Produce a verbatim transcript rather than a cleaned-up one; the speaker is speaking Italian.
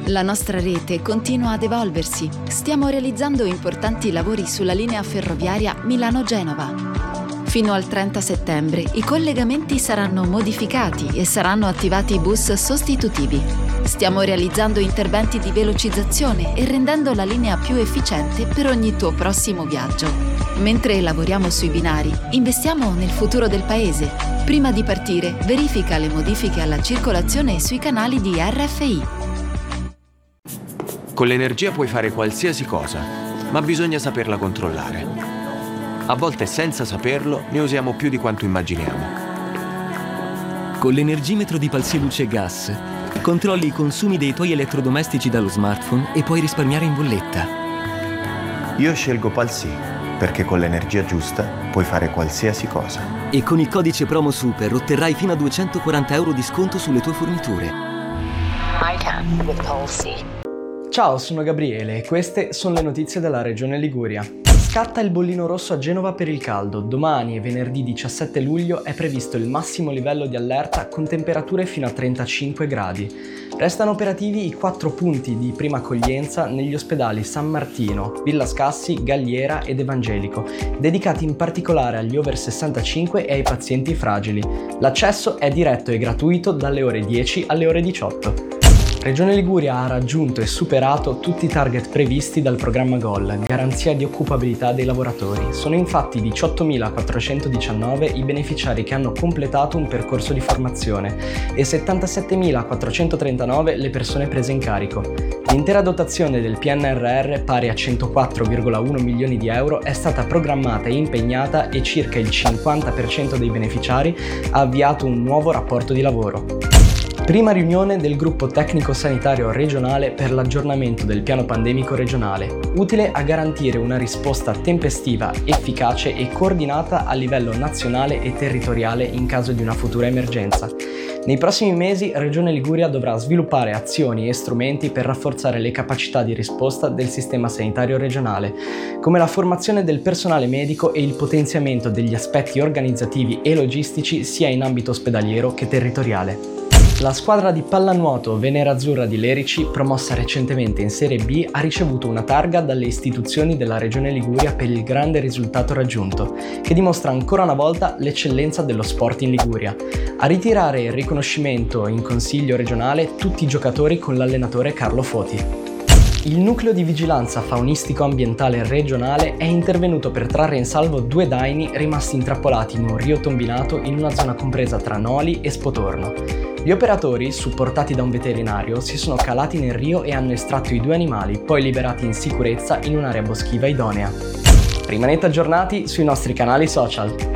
La nostra rete continua ad evolversi. Stiamo realizzando importanti lavori sulla linea ferroviaria Milano-Genova. Fino al trenta settembre i collegamenti saranno modificati e saranno attivati bus sostitutivi. Stiamo realizzando interventi di velocizzazione e rendendo la linea più efficiente per ogni tuo prossimo viaggio. Mentre lavoriamo sui binari, investiamo nel futuro del paese. Prima di partire, verifica le modifiche alla circolazione sui canali di R F I. Con l'energia puoi fare qualsiasi cosa, ma bisogna saperla controllare. A volte, senza saperlo, ne usiamo più di quanto immaginiamo. Con l'energimetro di Palsy Luce Gas controlli i consumi dei tuoi elettrodomestici dallo smartphone e puoi risparmiare in bolletta. Io scelgo Palsy perché con l'energia giusta puoi fare qualsiasi cosa. E con il codice promo SUPER otterrai fino a duecentoquaranta euro di sconto sulle tue forniture. I can with Palsy. Ciao, sono Gabriele e queste sono le notizie della Regione Liguria. Scatta il bollino rosso a Genova per il caldo. Domani e venerdì diciassette luglio è previsto il massimo livello di allerta con temperature fino a trentacinque gradi. Restano operativi i quattro punti di prima accoglienza negli ospedali San Martino, Villa Scassi, Galliera ed Evangelico, dedicati in particolare agli over sessantacinque e ai pazienti fragili. L'accesso è diretto e gratuito dalle ore dieci alle ore diciotto. Regione Liguria ha raggiunto e superato tutti i target previsti dal programma G O L, garanzia di occupabilità dei lavoratori. Sono infatti diciottomilaquattrocentodiciannove i beneficiari che hanno completato un percorso di formazione e settantasettemilaquattrocentotrentanove le persone prese in carico. L'intera dotazione del P N R R, pari a centoquattro virgola uno milioni di euro, è stata programmata e impegnata e circa il cinquanta per cento dei beneficiari ha avviato un nuovo rapporto di lavoro. Prima riunione del gruppo tecnico sanitario regionale per l'aggiornamento del piano pandemico regionale, utile a garantire una risposta tempestiva, efficace e coordinata a livello nazionale e territoriale in caso di una futura emergenza. Nei prossimi mesi Regione Liguria dovrà sviluppare azioni e strumenti per rafforzare le capacità di risposta del sistema sanitario regionale, come la formazione del personale medico e il potenziamento degli aspetti organizzativi e logistici sia in ambito ospedaliero che territoriale. La squadra di pallanuoto Venerazzurra di Lerici, promossa recentemente in Serie B, ha ricevuto una targa dalle istituzioni della Regione Liguria per il grande risultato raggiunto, che dimostra ancora una volta l'eccellenza dello sport in Liguria. A ritirare il riconoscimento in Consiglio regionale tutti i giocatori con l'allenatore Carlo Foti. Il nucleo di vigilanza faunistico-ambientale regionale è intervenuto per trarre in salvo due daini rimasti intrappolati in un rio tombinato in una zona compresa tra Noli e Spotorno. Gli operatori, supportati da un veterinario, si sono calati nel rio e hanno estratto i due animali, poi liberati in sicurezza in un'area boschiva idonea. Rimanete aggiornati sui nostri canali social.